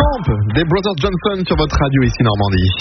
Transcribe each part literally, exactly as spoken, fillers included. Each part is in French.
Stomp des Brothers Johnson sur votre radio ici Normandie.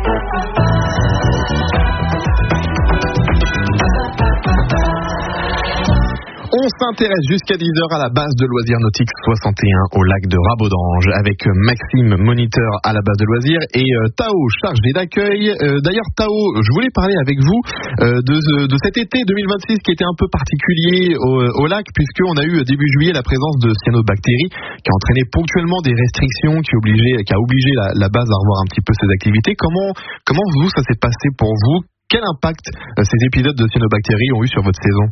On s'intéresse jusqu'à dix heures à la base de loisirs nautiques soixante et un au lac de Rabodange avec Maxime, moniteur à la base de loisirs, et euh, Tao, chargé d'accueil. Euh, d'ailleurs, Tao, je voulais parler avec vous euh, de, de cet été deux mille vingt-six qui était un peu particulier au, au lac, puisqu'on a eu début juillet la présence de cyanobactéries qui a entraîné ponctuellement des restrictions, qui, obligeait, qui a obligé la, la base à revoir un petit peu ses activités. Comment, comment vous, ça s'est passé pour vous? Quel impact euh, ces épisodes de cyanobactéries ont eu sur votre saison?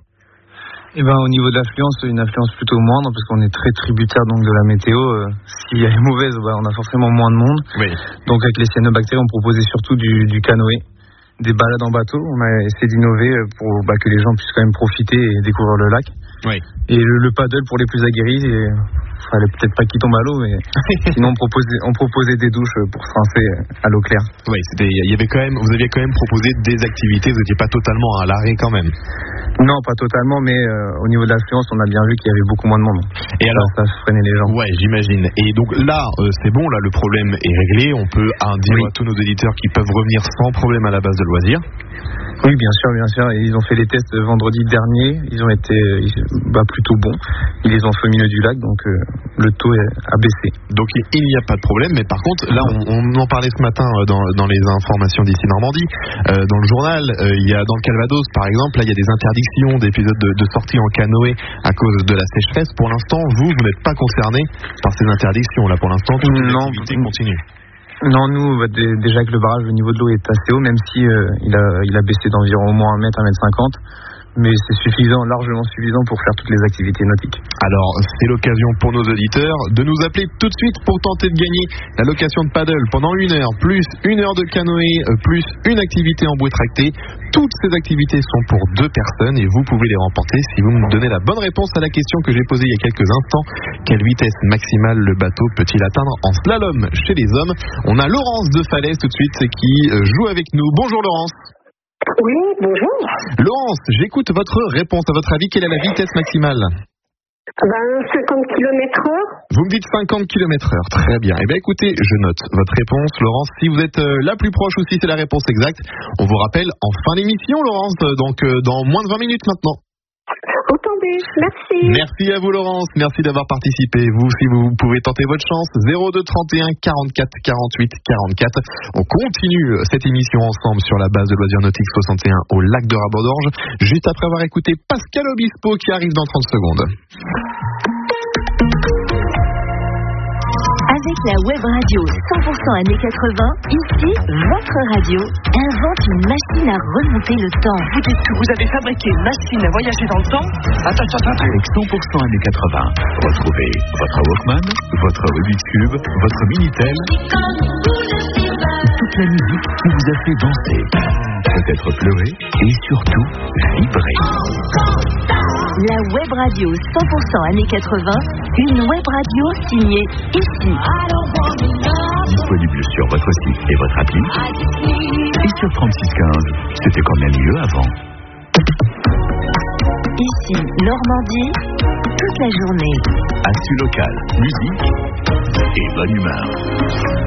Eh ben, au niveau de l'affluence, une affluence plutôt moindre parce qu'on est très tributaire donc de la météo. Euh, si elle est mauvaise, bah, on a forcément moins de monde. Oui. Donc avec les cyanobactéries, on proposait surtout du, du canoë, des balades en bateau. On a essayé d'innover pour bah, que les gens puissent quand même profiter et découvrir le lac. Oui. Et le, le paddle pour les plus aguerris. Et, fallait peut-être pas qu'ils tombent à l'eau, mais sinon on proposait, on proposait des douches pour se rincer à l'eau claire. Oui, c'était, il y avait quand même, vous aviez quand même proposé des activités, vous n'étiez pas totalement à l'arrêt quand même. Non, pas totalement, mais euh, au niveau de l'affluence, on a bien vu qu'il y avait beaucoup moins de monde. Et alors, ça, ça freinait les gens. Ouais, j'imagine. Et donc là, euh, c'est bon, là le problème est réglé. On peut hein, dire oui. à tous nos éditeurs qu'ils peuvent revenir sans problème à la base de loisirs. Oui, bien sûr, bien sûr. Et ils ont fait les tests vendredi dernier. Ils ont été bah, plutôt bons. Ils les ont fait au milieu du lac, donc euh, le taux a baissé. Donc il n'y a pas de problème. Mais par contre, là, on, on en parlait ce matin dans, dans les informations d'ici Normandie. Euh, dans le journal, euh, il y a dans le Calvados, par exemple, là, il y a des interdictions d'épisodes de, de sortie en canoë à cause de la sécheresse. Pour l'instant, vous, vous n'êtes pas concerné par ces interdictions. Là, pour l'instant, toutes les non, activités continuent. Non, nous, bah, d- déjà que le barrage, le niveau de l'eau est assez haut, même si euh, il, a, il a baissé d'environ au moins un mètre, un mètre cinquante. Mais c'est suffisant, largement suffisant pour faire toutes les activités nautiques. Alors, c'est l'occasion pour nos auditeurs de nous appeler tout de suite pour tenter de gagner la location de paddle pendant une heure, plus une heure de canoë, plus une activité en bouée tractée. Toutes ces activités sont pour deux personnes et vous pouvez les remporter si vous me donnez la bonne réponse à la question que j'ai posée il y a quelques instants. Quelle vitesse maximale le bateau peut-il atteindre en slalom chez les hommes? On a Laurence de Falaise tout de suite qui joue avec nous. Bonjour Laurence. Oui, bonjour. Laurence, j'écoute votre réponse. À votre avis, quelle est la vitesse maximale? Ben, cinquante kilomètres heure. Vous me dites cinquante kilomètres heure. Très bien. Eh bien, écoutez, je note votre réponse, Laurence. Si vous êtes euh, la plus proche ou si c'est la réponse exacte, on vous rappelle en fin d'émission, Laurence, donc euh, dans moins de vingt minutes maintenant. Entendu, merci. Merci à vous Laurence, merci d'avoir participé. Vous, si vous pouvez tenter votre chance, zéro deux trente et un quarante-quatre quarante-huit quarante-quatre. On continue cette émission ensemble sur la base de loisirs nautiques soixante et un au lac de Rabodange, juste après avoir écouté Pascal Obispo qui arrive dans trente secondes. Avec la web radio cent pour cent années quatre-vingts, ici, votre radio invente une machine à remonter le temps. Vous dites que vous avez fabriqué une machine à voyager dans le temps? Attends, attends, attends. Avec cent pour cent années quatre-vingts, retrouvez votre Walkman, votre Rubik's Cube, votre Minitel, toute la musique qui vous a fait danser, peut-être pleurer et surtout vibrer. La web radio cent pour cent années quatre-vingts, une web radio signée ici. Disponible sur votre site et votre appli. Et sur trente-six quinze, c'était quand même mieux avant. Ici, Normandie, toute la journée. Actu local, musique et bonne humeur.